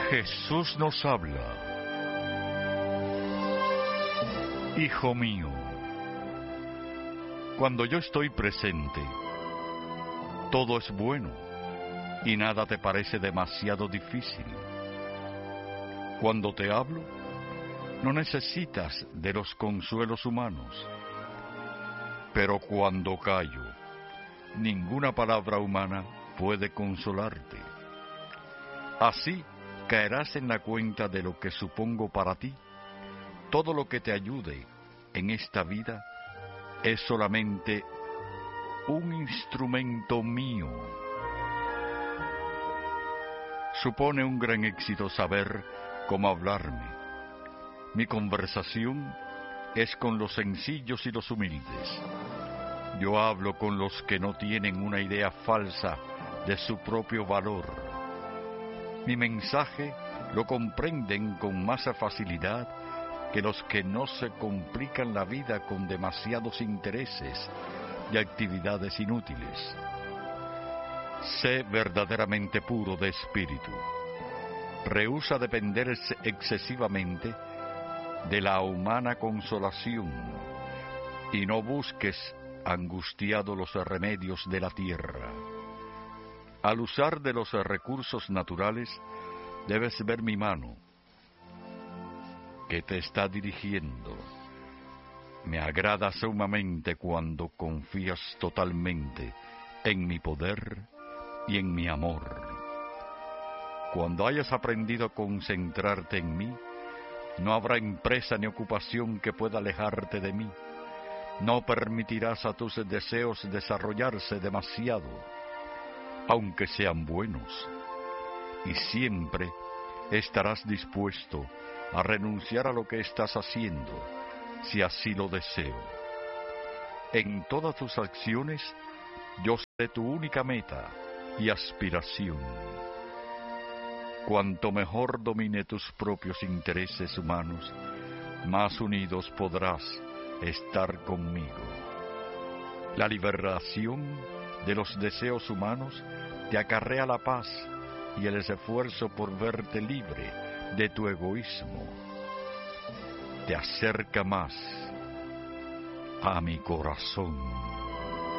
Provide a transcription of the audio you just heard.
Jesús nos habla. Hijo mío, cuando yo estoy presente, todo es bueno y nada te parece demasiado difícil. Cuando te hablo, no necesitas de los consuelos humanos, pero cuando callo, ninguna palabra humana puede consolarte. Así caerás en la cuenta de lo que supongo para ti. Todo lo que te ayude en esta vida es solamente un instrumento mío. Supone un gran éxito saber cómo hablarme. Mi conversación es con los sencillos y los humildes. Yo hablo con los que no tienen una idea falsa de su propio valor. Mi mensaje lo comprenden con más facilidad que los que no se complican la vida con demasiados intereses y actividades inútiles. Sé verdaderamente puro de espíritu. Rehúsa depender excesivamente de la humana consolación y no busques angustiado los remedios de la tierra. Al usar de los recursos naturales, debes ver mi mano que te está dirigiendo. Me agrada sumamente cuando confías totalmente en mi poder y en mi amor. Cuando hayas aprendido a concentrarte en mí, no habrá empresa ni ocupación que pueda alejarte de mí. No permitirás a tus deseos desarrollarse demasiado, aunque sean buenos, y siempre estarás dispuesto a renunciar a lo que estás haciendo, si así lo deseo. En todas tus acciones, yo seré tu única meta y aspiración. Cuanto mejor domine tus propios intereses humanos, más unidos podrás estar conmigo. La liberación de los deseos humanos te acarrea la paz y el esfuerzo por verte libre de tu egoísmo te acerca más a mi corazón.